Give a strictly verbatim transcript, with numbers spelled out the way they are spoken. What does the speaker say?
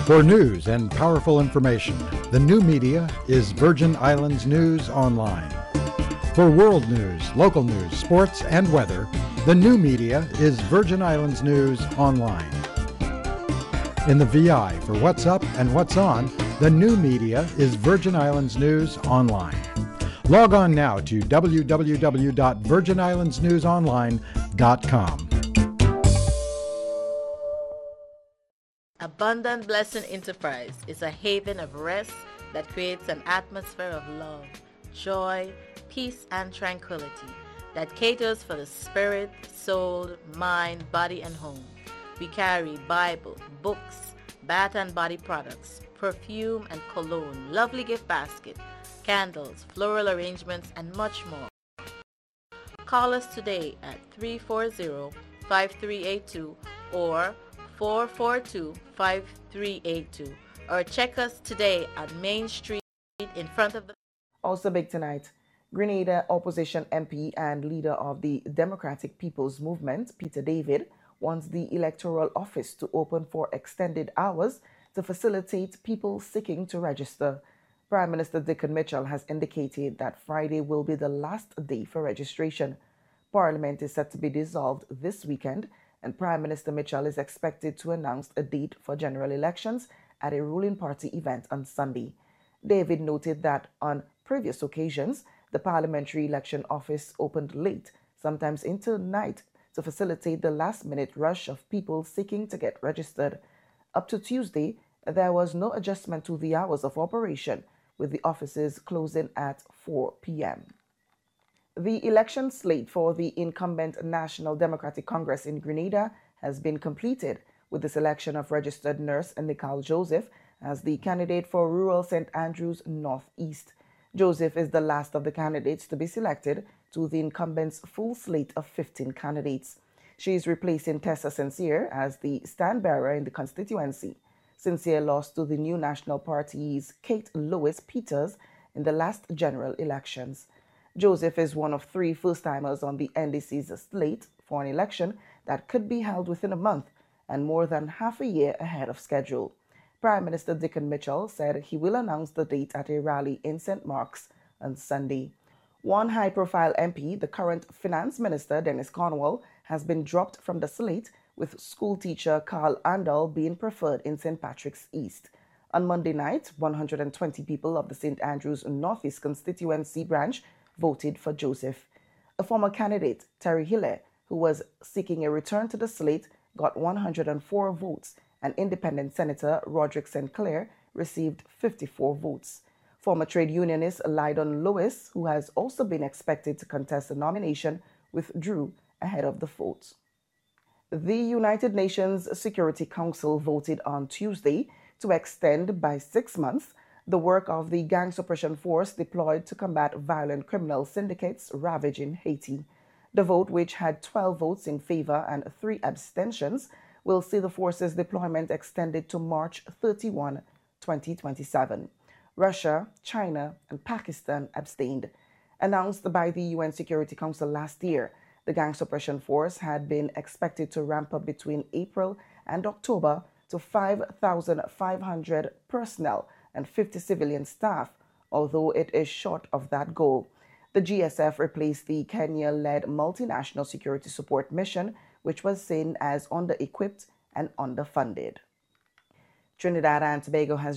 For news and powerful information, the new media is Virgin Islands News Online. For world news, local news, sports, and weather, the new media is Virgin Islands News Online. In the V I for what's up and what's on, the new media is Virgin Islands News Online. Log on now to w w w dot virgin islands news online dot com. Abundant Blessing Enterprise is a haven of rest that creates an atmosphere of love, joy, peace, and tranquility that caters for the spirit, soul, mind, body, and home. We carry Bible, books, bath and body products, perfume and cologne, lovely gift basket, candles, floral arrangements, and much more. Call us today at three four zero, five three eight two or four four two, five three eight two, or check us today at Main Street in front of the... Also big tonight, Grenada opposition M P and leader of the Democratic People's Movement, Peter David, wants the electoral office to open for extended hours to facilitate people seeking to register. Prime Minister Dickon Mitchell has indicated that Friday will be the last day for registration. Parliament is set to be dissolved this weekend, and Prime Minister Mitchell is expected to announce a date for general elections at a ruling party event on Sunday. David noted that on previous occasions, the Parliamentary Election Office opened late, sometimes into night, to facilitate the last-minute rush of people seeking to get registered. Up to Tuesday, there was no adjustment to the hours of operation, with the offices closing at four p m The election slate for the incumbent National Democratic Congress in Grenada has been completed, with the selection of registered nurse Nicole Joseph as the candidate for rural Saint Andrews Northeast. Joseph is the last of the candidates to be selected to the incumbent's full slate of fifteen candidates. She is replacing Tessa Sincere as the stand-bearer in the constituency. Sincere lost to the New National Party's Kate Lewis Peters in the last general elections. Joseph is one of three first-timers on the N D C's slate for an election that could be held within a month and more than half a year ahead of schedule. Prime Minister Dickon Mitchell said he will announce the date at a rally in Saint Mark's on Sunday. One high-profile M P, the current Finance Minister Dennis Cornwall, has been dropped from the slate, with schoolteacher Carl Andal being preferred in Saint Patrick's East. On Monday night, one hundred twenty people of the Saint Andrews Northeast constituency branch voted for Joseph. A former candidate, Terry Hille, who was seeking a return to the slate, got one hundred four votes, and independent Senator Roderick Saint Clair received fifty-four votes. Former trade unionist Lydon Lewis, who has also been expected to contest the nomination, withdrew ahead of the vote. The United Nations Security Council voted on Tuesday to extend by six months the work of the gang suppression force deployed to combat violent criminal syndicates ravaging Haiti. The vote, which had twelve votes in favor and three abstentions, will see the force's deployment extended to March thirty-first, twenty twenty-seven. Russia, China, and Pakistan abstained. Announced by the U N Security Council last year, the gang suppression force had been expected to ramp up between April and October to five thousand five hundred personnel and fifty civilian staff, although it is short of that goal. The G S F replaced the Kenya-led multinational security support mission, which was seen as under-equipped and underfunded. Trinidad and Tobago has